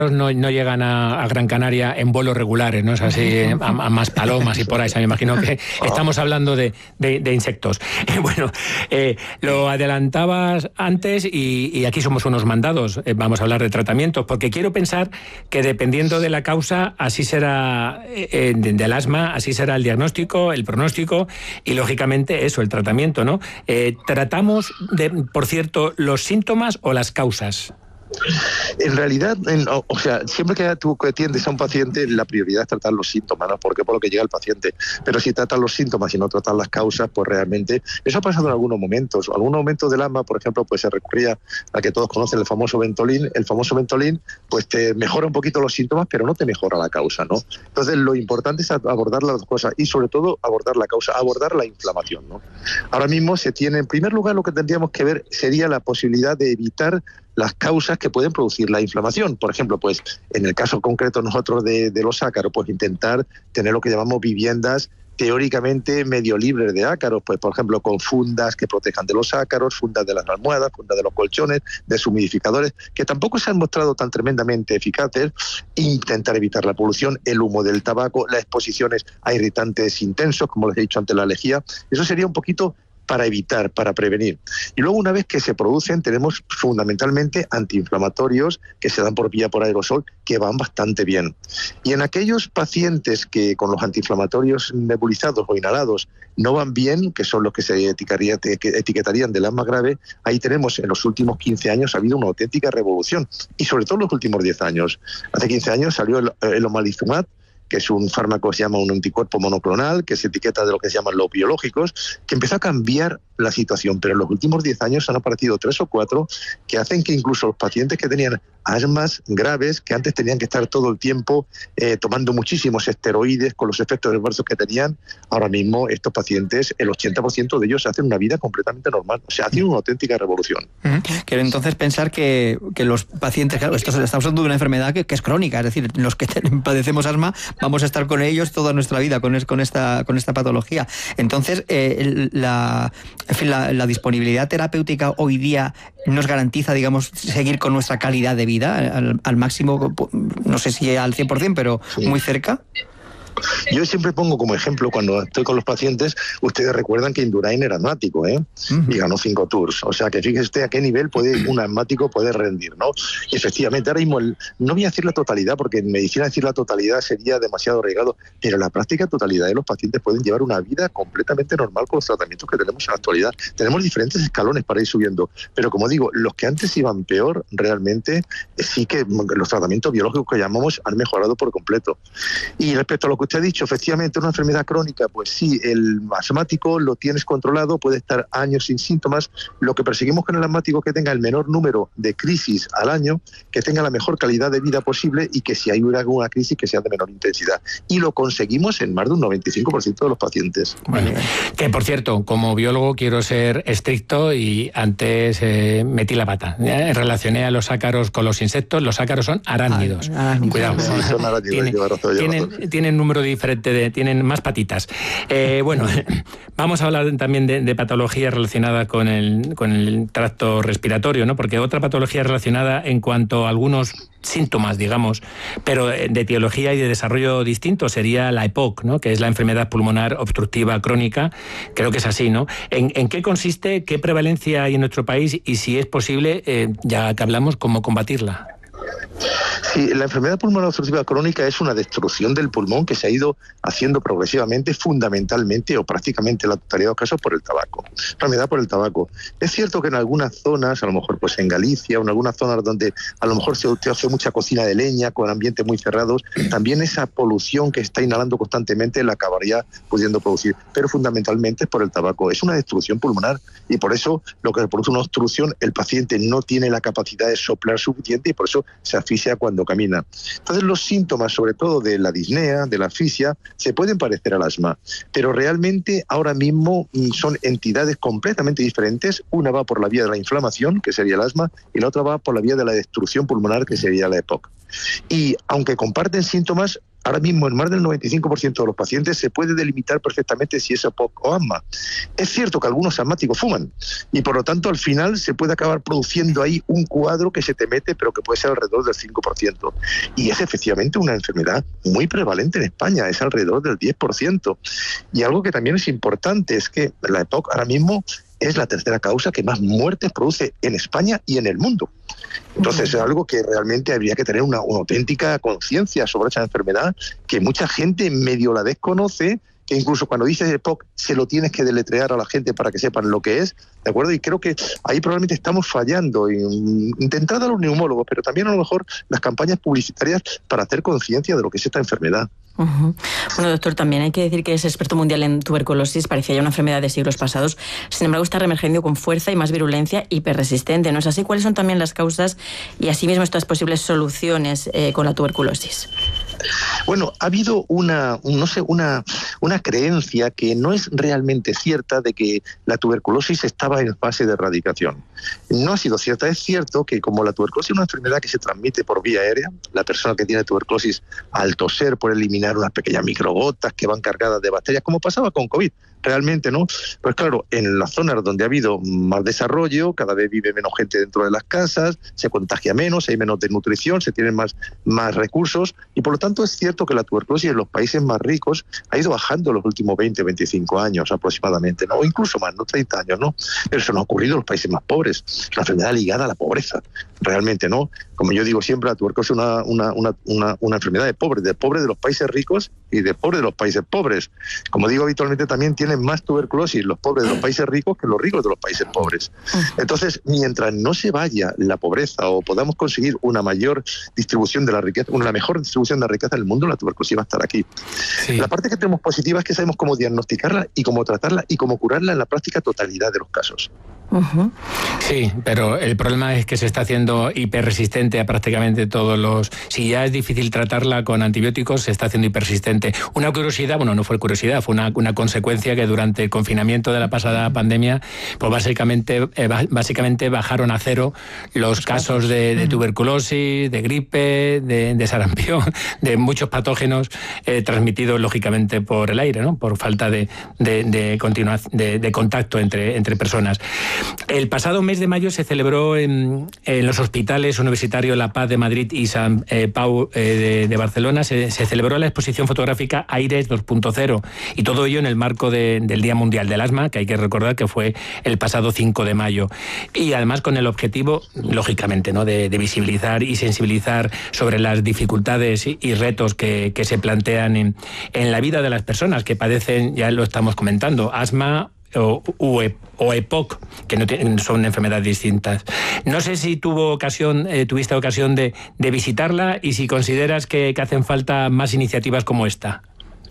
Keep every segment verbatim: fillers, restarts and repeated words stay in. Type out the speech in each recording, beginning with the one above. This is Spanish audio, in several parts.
No, no llegan a, a Gran Canaria en vuelos regulares, ¿no? Es así, a, a más palomas y por ahí. O sea, me imagino que estamos hablando de, de, de insectos. Eh, bueno, eh, lo adelantabas antes y, y aquí somos unos mandados. Eh, vamos a hablar de tratamientos, porque quiero pensar que dependiendo de la causa, así será eh, de, del asma, así será el diagnóstico, el pronóstico y, lógicamente, eso, el tratamiento, ¿no? Eh, ¿Tratamos, de, por cierto, los síntomas o las causas? En realidad, en, o, o sea, siempre que tú atiendes a un paciente, la prioridad es tratar los síntomas, ¿no? Porque por lo que llega el paciente. Pero si tratas los síntomas y no tratas las causas, pues realmente eso ha pasado en algunos momentos. En algunos momentos del asma, por ejemplo, pues se recurría a que todos conocen el famoso Ventolin. El famoso Ventolin, pues te mejora un poquito los síntomas, pero no te mejora la causa, ¿no? Entonces, lo importante es abordar las dos cosas y, sobre todo, abordar la causa, abordar la inflamación, ¿no? Ahora mismo se tiene, en primer lugar, lo que tendríamos que ver sería la posibilidad de evitar las causas que pueden producir la inflamación. Por ejemplo, pues en el caso concreto nosotros de, de los ácaros, pues intentar tener lo que llamamos viviendas teóricamente medio libres de ácaros, pues por ejemplo con fundas que protejan de los ácaros, fundas de las almohadas, fundas de los colchones, deshumidificadores, que tampoco se han mostrado tan tremendamente eficaces. Intentar evitar la polución, el humo del tabaco, las exposiciones a irritantes intensos, como les he dicho antes, la lejía. Eso sería un poquito para evitar, para prevenir. Y luego, una vez que se producen, tenemos fundamentalmente antiinflamatorios que se dan por vía por aerosol, que van bastante bien. Y en aquellos pacientes que con los antiinflamatorios nebulizados o inhalados no van bien, que son los que se etiquetarían del asma grave, ahí tenemos, en los últimos quince años ha habido una auténtica revolución, y sobre todo en los últimos diez años. Hace quince años salió el, el omalizumab, que es un fármaco que se llama un anticuerpo monoclonal, que se etiqueta de lo que se llaman los biológicos, que empezó a cambiar la situación, pero en los últimos diez años han aparecido tres o cuatro que hacen que incluso los pacientes que tenían asmas graves, que antes tenían que estar todo el tiempo eh, tomando muchísimos esteroides con los efectos adversos que tenían, ahora mismo estos pacientes, el ochenta por ciento de ellos hacen una vida completamente normal. O sea, hacen una auténtica revolución. Uh-huh. Quiero entonces pensar que, que los pacientes, claro, esto estamos hablando de una enfermedad que, que es crónica, es decir, los que ten, padecemos asma vamos a estar con ellos toda nuestra vida, con, es, con, esta, con esta patología. Entonces, eh, la, en fin, la, la disponibilidad terapéutica hoy día nos garantiza, digamos, seguir con nuestra calidad de vida al, al máximo, no sé si al cien por ciento, pero sí, muy cerca. Yo siempre pongo como ejemplo, cuando estoy con los pacientes, ustedes recuerdan que Indurain era asmático, ¿eh? Uh-huh. Y ganó cinco tours. O sea, que fíjese usted a qué nivel puede un asmático poder rendir, ¿no? Y efectivamente, ahora mismo, el, no voy a decir la totalidad, porque en medicina decir la totalidad sería demasiado arriesgado, pero la práctica totalidad de los pacientes pueden llevar una vida completamente normal con los tratamientos que tenemos en la actualidad. Tenemos diferentes escalones para ir subiendo, pero como digo, los que antes iban peor, realmente sí que los tratamientos biológicos que llamamos han mejorado por completo. Y respecto a lo que usted ha dicho, efectivamente, una enfermedad crónica, pues sí, el asmático lo tienes controlado, puede estar años sin síntomas. Lo que perseguimos con el asmático es que tenga el menor número de crisis al año, que tenga la mejor calidad de vida posible y que si hay alguna crisis que sea de menor intensidad. Y lo conseguimos en más de un noventa y cinco por ciento de los pacientes. Bueno, que por cierto, como biólogo quiero ser estricto y antes eh, metí la pata. Eh, relacioné a los ácaros con los insectos. Los ácaros son arácnidos. Ah, Cuidado. Sí, son arácnidos. Tienen, razón, tienen, tienen número diferente, de, tienen más patitas. Eh, bueno, vamos a hablar también de, de patologías relacionadas con el, con el tracto respiratorio, ¿no? Porque otra patología relacionada en cuanto a algunos síntomas, digamos, pero de etiología y de desarrollo distinto sería la E P O C, ¿no? Que es la enfermedad pulmonar obstructiva crónica. Creo que es así, ¿no? ¿En, en qué consiste, qué prevalencia hay en nuestro país y si es posible, eh, ya que hablamos, cómo combatirla? Sí, la enfermedad pulmonar obstructiva crónica es una destrucción del pulmón que se ha ido haciendo progresivamente, fundamentalmente o prácticamente en la totalidad de los casos por el tabaco. Enfermedad por el tabaco. Es cierto que en algunas zonas, a lo mejor pues en Galicia o en algunas zonas donde a lo mejor se hace mucha cocina de leña con ambientes muy cerrados, también esa polución que está inhalando constantemente la acabaría pudiendo producir, pero fundamentalmente es por el tabaco. Es una destrucción pulmonar y por eso lo que produce una obstrucción, el paciente no tiene la capacidad de soplar suficiente y por eso se asfixia cuando camina. Entonces los síntomas, sobre todo de la disnea, de la asfixia, se pueden parecer al asma, pero realmente ahora mismo son entidades completamente diferentes. Una va por la vía de la inflamación, que sería el asma, y la otra va por la vía de la destrucción pulmonar, que sería la E P O C. Y aunque comparten síntomas, ahora mismo en más del noventa y cinco por ciento de los pacientes se puede delimitar perfectamente si es E P O C o asma. Es cierto que algunos asmáticos fuman y por lo tanto al final se puede acabar produciendo ahí un cuadro que se te mete, pero que puede ser alrededor del cinco por ciento. Y es efectivamente una enfermedad muy prevalente en España, es alrededor del diez por ciento. Y algo que también es importante es que la E P O C ahora mismo es la tercera causa que más muertes produce en España y en el mundo. Entonces es algo que realmente habría que tener una, una auténtica conciencia sobre esa enfermedad, que mucha gente medio la desconoce, que incluso cuando dices E P O C se lo tienes que deletrear a la gente para que sepan lo que es, ¿de acuerdo? Y creo que ahí probablemente estamos fallando, en intentar a los neumólogos, pero también a lo mejor las campañas publicitarias para hacer conciencia de lo que es esta enfermedad. Uh-huh. Bueno, doctor, también hay que decir que es experto mundial en tuberculosis, parecía ya una enfermedad de siglos pasados, sin embargo está reemergiendo con fuerza y más virulencia, hiperresistente, ¿no es así? ¿Cuáles son también las causas y asimismo estas posibles soluciones eh, con la tuberculosis? Bueno, ha habido una, no sé, una, una creencia que no es realmente cierta de que la tuberculosis estaba en fase de erradicación. No ha sido cierta. Es cierto que como la tuberculosis es una enfermedad que se transmite por vía aérea, la persona que tiene tuberculosis al toser puede eliminar unas pequeñas microgotas que van cargadas de bacterias, como pasaba con COVID. Realmente, ¿no? Pues claro, en las zonas donde ha habido más desarrollo, cada vez vive menos gente dentro de las casas, se contagia menos, hay menos desnutrición, se tienen más, más recursos, y por lo tanto es cierto que la tuberculosis en los países más ricos ha ido bajando en los últimos veinte, veinticinco años aproximadamente, ¿no? O incluso más, ¿no? treinta años, ¿no? Pero eso no ha ocurrido en los países más pobres. Es una enfermedad ligada a la pobreza, realmente, ¿no? Como yo digo siempre, la tuberculosis es una, una, una, una, una enfermedad de pobres, de pobres de los países ricos y de pobres de los países pobres. Como digo habitualmente, también tienen más tuberculosis los pobres de los países ricos que los ricos de los países pobres. Entonces, mientras no se vaya la pobreza o podamos conseguir una mayor distribución de la riqueza, una mejor distribución de la riqueza en el mundo, la tuberculosis va a estar aquí. Sí. La parte que tenemos positiva es que sabemos cómo diagnosticarla y cómo tratarla y cómo curarla en la práctica totalidad de los casos. Uh-huh. Sí, pero el problema es que se está haciendo hiperresistente a prácticamente todos los... Si ya es difícil tratarla con antibióticos, se está haciendo hiperresistente. Una curiosidad, bueno, no fue curiosidad, fue una, una consecuencia que durante el confinamiento de la pasada pandemia, pues básicamente, eh, básicamente bajaron a cero los casos de, de tuberculosis, de gripe, de, de sarampión, de muchos patógenos eh, transmitidos lógicamente por el aire, ¿no? Por falta de, de, de, continua, de, de contacto entre, entre personas. El pasado mes de mayo se celebró en, en los hospitales universitarios La Paz de Madrid y San eh, Pau eh, de, de Barcelona, se, se celebró la exposición fotográfica Aires dos punto cero, y todo ello en el marco de, del Día Mundial del Asma, que hay que recordar que fue el pasado cinco de mayo. Y además con el objetivo, lógicamente, ¿no? de, de visibilizar y sensibilizar sobre las dificultades y, y retos que, que se plantean en, en la vida de las personas que padecen, ya lo estamos comentando, asma, O, o, o E P O C, que no tienen, son enfermedades distintas. No sé si tuvo ocasión, eh, tuviste ocasión de, de visitarla y si consideras que, que hacen falta más iniciativas como esta.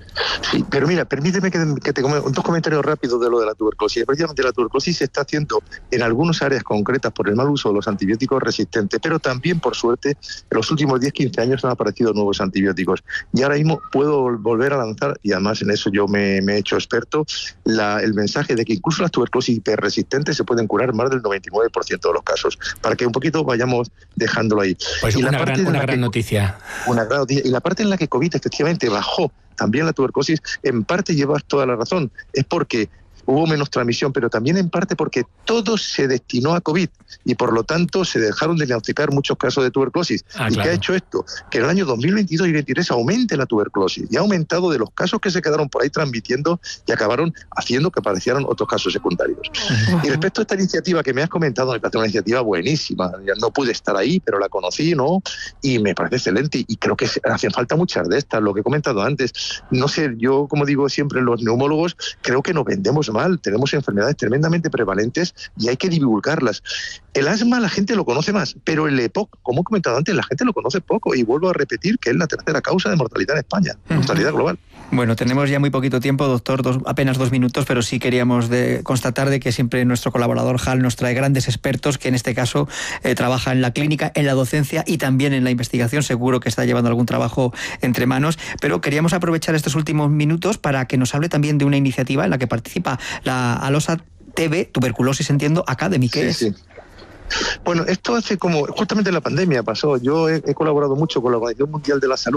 Sí, pero mira, permíteme que, que te comente dos comentarios rápidos de lo de la tuberculosis. Precisamente la tuberculosis se está haciendo en algunas áreas concretas por el mal uso de los antibióticos resistentes, pero también, por suerte, en los últimos diez a quince años han aparecido nuevos antibióticos. Y ahora mismo puedo volver a lanzar, y además en eso yo me, me he hecho experto, la, el mensaje de que incluso las tuberculosis hiperresistentes se pueden curar más del noventa y nueve por ciento de los casos, para que un poquito vayamos dejándolo ahí. Pues y una, la gran, una gran que, noticia. Una gran noticia. Y la parte en la que COVID efectivamente bajó también la tuberculosis, en parte llevas toda la razón, es porque hubo menos transmisión, pero también en parte porque todo se destinó a COVID y por lo tanto se dejaron de diagnosticar muchos casos de tuberculosis. Ah, ¿Y claro. qué ha hecho esto? Que en el año dos mil veintidós y dos mil veintitrés aumente la tuberculosis y ha aumentado de los casos que se quedaron por ahí transmitiendo y acabaron haciendo que aparecieran otros casos secundarios. Uh-huh. Y respecto a esta iniciativa que me has comentado, me parece una iniciativa buenísima. Ya no pude estar ahí, pero la conocí, ¿no? Y me parece excelente y creo que hacen falta muchas de estas, lo que he comentado antes. No sé, yo como digo siempre, los neumólogos creo que nos vendemos mal, tenemos enfermedades tremendamente prevalentes y hay que divulgarlas. El asma la gente lo conoce más, pero el E P O C, como he comentado antes, la gente lo conoce poco y vuelvo a repetir que es la tercera causa de mortalidad en España, uh-huh. mortalidad global. Bueno, tenemos ya muy poquito tiempo, doctor, dos, apenas dos minutos, pero sí queríamos de, constatar de que siempre nuestro colaborador Hal nos trae grandes expertos que en este caso eh, trabaja en la clínica, en la docencia y también en la investigación. Seguro que está llevando algún trabajo entre manos, pero queríamos aprovechar estos últimos minutos para que nos hable también de una iniciativa en la que participa la ALOSA T V, Tuberculosis, entiendo, Academy. ¿Qué sí, es? Sí. Bueno, esto hace como, justamente en la pandemia pasó, yo he, he colaborado mucho con la Organización Mundial de la Salud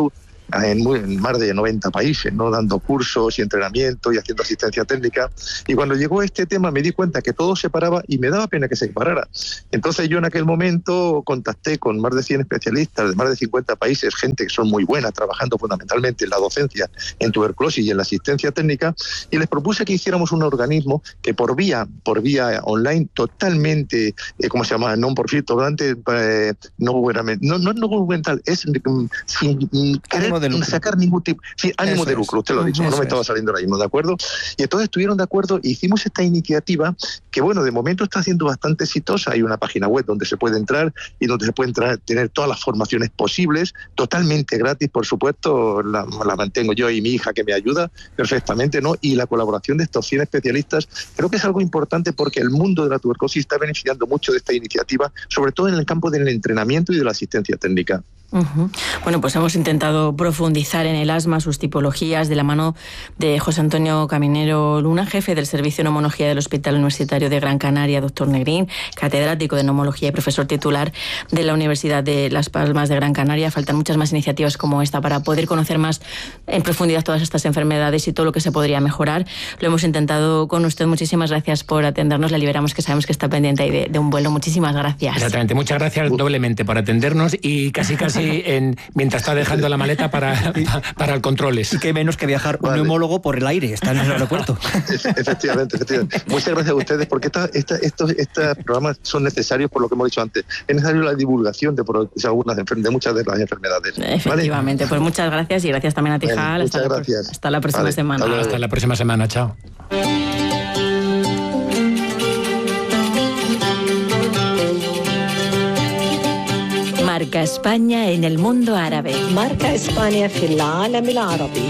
en, muy, en más de noventa países, ¿no? Dando cursos y entrenamiento y haciendo asistencia técnica. Y cuando llegó este tema me di cuenta que todo se paraba y me daba pena que se parara. Entonces yo en aquel momento contacté con más de cien especialistas de más de cincuenta países, gente que son muy buena, trabajando fundamentalmente en la docencia, en tuberculosis y en la asistencia técnica, y les propuse que hiciéramos un organismo que por vía, por vía online totalmente, eh, ¿cómo se llama? Non profit, totalmente eh, no gubernamental, no, no, no gubernamental, es um, sin um, querer sacar ningún tipo, sin ánimo Eso de lucro, es. usted lo ha dicho, Eso no me estaba es. saliendo ahora mismo, ¿de acuerdo? Y entonces estuvieron de acuerdo e hicimos esta iniciativa que, bueno, de momento está siendo bastante exitosa. Hay una página web donde se puede entrar y donde se puede entrar, tener todas las formaciones posibles, totalmente gratis, por supuesto, la, la mantengo yo y mi hija que me ayuda perfectamente, ¿no? Y la colaboración de estos cien especialistas creo que es algo importante porque el mundo de la tuberculosis está beneficiando mucho de esta iniciativa, sobre todo en el campo del entrenamiento y de la asistencia técnica. Uh-huh. Bueno, pues hemos intentado profundizar en el asma, sus tipologías, de la mano de José Antonio Caminero Luna, jefe del Servicio de Neumología del Hospital Universitario de Gran Canaria, doctor Negrín, catedrático de neumología y profesor titular de la Universidad de Las Palmas de Gran Canaria. Faltan muchas más iniciativas como esta para poder conocer más en profundidad todas estas enfermedades y todo lo que se podría mejorar. Lo hemos intentado con usted. Muchísimas gracias por atendernos. La liberamos, que sabemos que está pendiente ahí de, de un vuelo. Muchísimas gracias. Exactamente. Muchas gracias doblemente por atendernos y casi casi En, mientras está dejando la maleta para, para el controles. Y qué menos que viajar un vale. neumólogo por el aire, está en el aeropuerto. Efectivamente, efectivamente. Muchas gracias a ustedes, porque esta, esta, estos, estos programas son necesarios por lo que hemos dicho antes. Es necesario la divulgación de, de, algunas, de muchas de las enfermedades. Efectivamente, ¿vale? Pues muchas gracias y gracias también a ti, Jal. Bueno, hasta, gracias. hasta la próxima vale, semana. Hasta, hasta la próxima semana, chao. Marca España en el mundo árabe. Marca España في العالم العربي.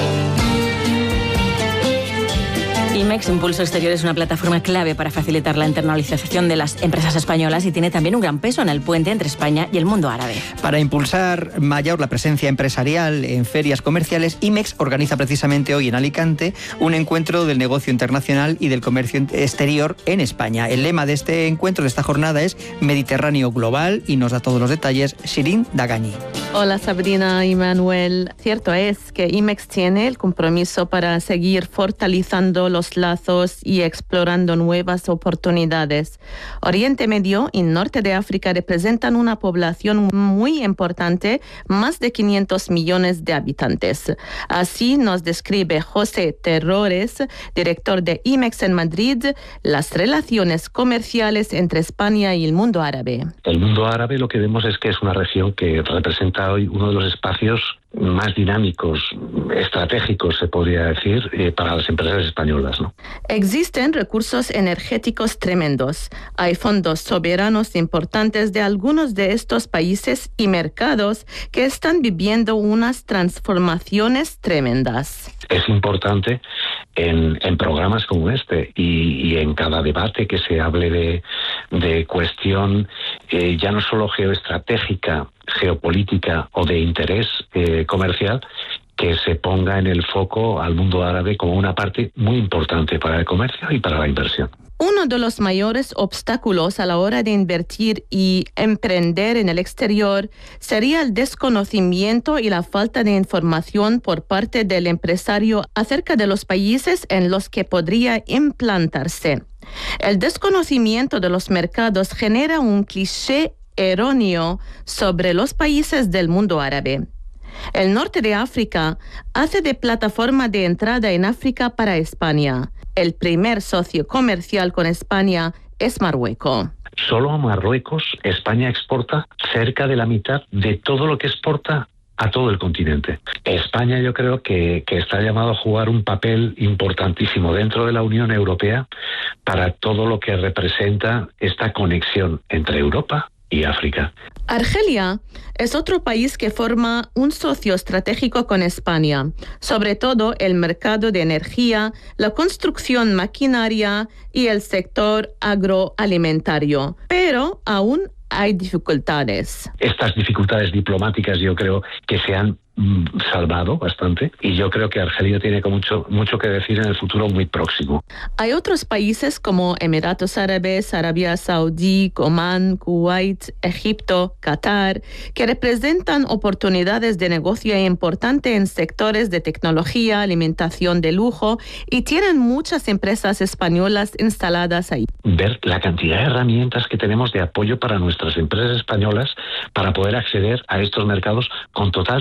IMEX Impulso Exterior es una plataforma clave para facilitar la internacionalización de las empresas españolas y tiene también un gran peso en el puente entre España y el mundo árabe. Para impulsar mayor la presencia empresarial en ferias comerciales, IMEX organiza precisamente hoy en Alicante un encuentro del negocio internacional y del comercio exterior en España. El lema de este encuentro, de esta jornada, es Mediterráneo Global, y nos da todos los detalles Shirin Dagani. Hola Sabrina y Manuel. Cierto es que IMEX tiene el compromiso para seguir fortaleciendo los lazos y explorando nuevas oportunidades. Oriente Medio y Norte de África representan una población muy importante, más de quinientos millones de habitantes. Así nos describe José Terrores, director de IMEX en Madrid, las relaciones comerciales entre España y el mundo árabe. El mundo árabe, lo que vemos es que es una región que representa hoy uno de los espacios más dinámicos, estratégicos, se podría decir, eh, para las empresas españolas, ¿no? Existen recursos energéticos tremendos. Hay fondos soberanos importantes de algunos de estos países y mercados que están viviendo unas transformaciones tremendas. Es importante en, en programas como este y, y en cada debate que se hable de, de cuestión eh, ya no solo geoestratégica, geopolítica o de interés eh, comercial, que se ponga en el foco al mundo árabe como una parte muy importante para el comercio y para la inversión. Uno de los mayores obstáculos a la hora de invertir y emprender en el exterior sería el desconocimiento y la falta de información por parte del empresario acerca de los países en los que podría implantarse. El desconocimiento de los mercados genera un cliché erróneo sobre los países del mundo árabe. El norte de África hace de plataforma de entrada en África para España. El primer socio comercial con España es Marruecos. Solo a Marruecos España exporta cerca de la mitad de todo lo que exporta a todo el continente. España yo creo que, que está llamado a jugar un papel importantísimo dentro de la Unión Europea para todo lo que representa esta conexión entre Europa y África. Argelia es otro país que forma un socio estratégico con España, sobre todo el mercado de energía, la construcción maquinaria y el sector agroalimentario, pero aún hay dificultades. Estas dificultades diplomáticas yo creo que se han salvado bastante, y yo creo que Argelia tiene mucho, mucho que decir en el futuro muy próximo. Hay otros países como Emiratos Árabes, Arabia Saudí, Omán, Kuwait, Egipto, Qatar, que representan oportunidades de negocio importantes en sectores de tecnología, alimentación de lujo, y tienen muchas empresas españolas instaladas ahí. Ver la cantidad de herramientas que tenemos de apoyo para nuestras empresas españolas para poder acceder a estos mercados con total